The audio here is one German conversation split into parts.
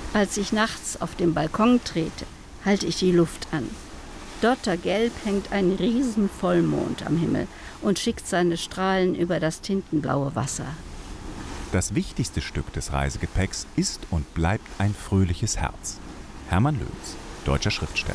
Als ich nachts auf dem Balkon trete, halte ich die Luft an. Dottergelb hängt ein Riesenvollmond am Himmel und schickt seine Strahlen über das tintenblaue Wasser. Das wichtigste Stück des Reisegepäcks ist und bleibt ein fröhliches Herz. Hermann Löns, deutscher Schriftsteller.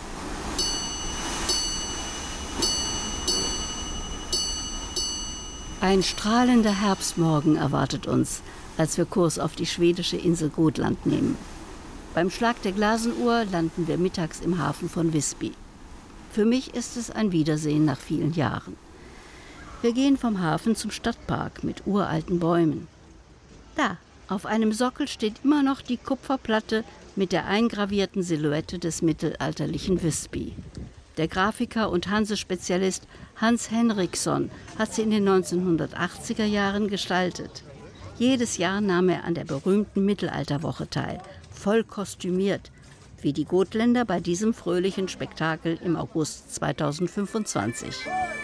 Ein strahlender Herbstmorgen erwartet uns, als wir Kurs auf die schwedische Insel Gotland nehmen. Beim Schlag der Glasenuhr landen wir mittags im Hafen von Visby. Für mich ist es ein Wiedersehen nach vielen Jahren. Wir gehen vom Hafen zum Stadtpark mit uralten Bäumen. Da, auf einem Sockel steht immer noch die Kupferplatte mit der eingravierten Silhouette des mittelalterlichen Visby. Der Grafiker und Hanse-Spezialist Hans Henriksson hat sie in den 1980er Jahren gestaltet. Jedes Jahr nahm er an der berühmten Mittelalterwoche teil, voll kostümiert, wie die Gotländer bei diesem fröhlichen Spektakel im August 2025.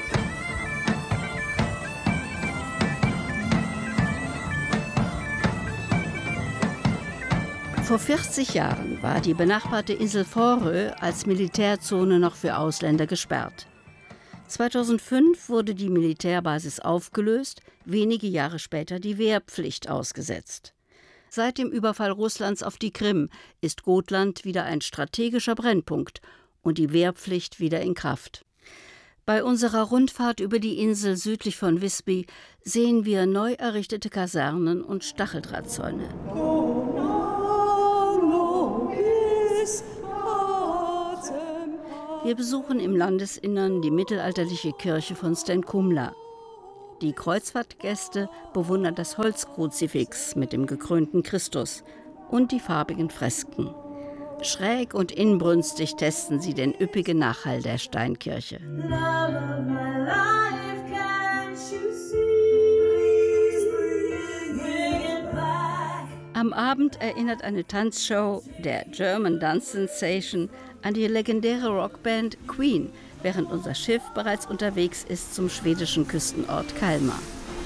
Vor 40 Jahren war die benachbarte Insel Fårö als Militärzone noch für Ausländer gesperrt. 2005 wurde die Militärbasis aufgelöst, wenige Jahre später die Wehrpflicht ausgesetzt. Seit dem Überfall Russlands auf die Krim ist Gotland wieder ein strategischer Brennpunkt und die Wehrpflicht wieder in Kraft. Bei unserer Rundfahrt über die Insel südlich von Visby sehen wir neu errichtete Kasernen und Stacheldrahtzäune. Wir besuchen im Landesinnern die mittelalterliche Kirche von Stenkumla. Die Kreuzfahrtgäste bewundern das Holzkruzifix mit dem gekrönten Christus und die farbigen Fresken. Schräg und inbrünstig testen sie den üppigen Nachhall der Steinkirche. Am Abend erinnert eine Tanzshow der German Dance Sensation an die legendäre Rockband Queen, während unser Schiff bereits unterwegs ist zum schwedischen Küstenort Kalmar.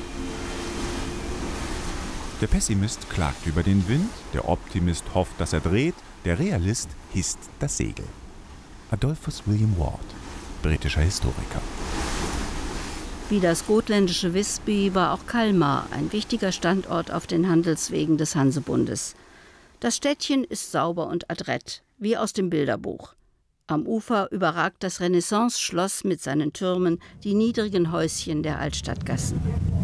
Der Pessimist klagt über den Wind, der Optimist hofft, dass er dreht, der Realist hisst das Segel. Adolphus William Ward, britischer Historiker. Wie das gotländische Visby war auch Kalmar ein wichtiger Standort auf den Handelswegen des Hansebundes. Das Städtchen ist sauber und adrett, wie aus dem Bilderbuch. Am Ufer überragt das Renaissance-Schloss mit seinen Türmen die niedrigen Häuschen der Altstadtgassen.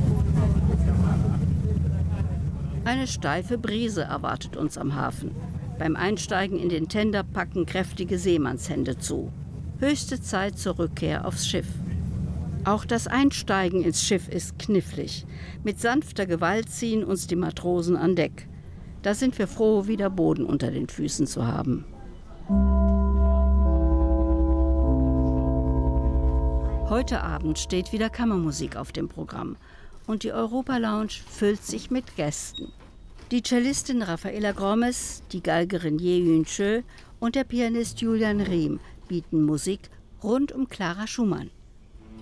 Eine steife Brise erwartet uns am Hafen. Beim Einsteigen in den Tender packen kräftige Seemannshände zu. Höchste Zeit zur Rückkehr aufs Schiff. Auch das Einsteigen ins Schiff ist knifflig. Mit sanfter Gewalt ziehen uns die Matrosen an Deck. Da sind wir froh, wieder Boden unter den Füßen zu haben. Heute Abend steht wieder Kammermusik auf dem Programm und die Europa-Lounge füllt sich mit Gästen. Die Cellistin Rafaela Gromes, die Geigerin Ye-Yun Chö und der Pianist Julian Riem bieten Musik rund um Clara Schumann.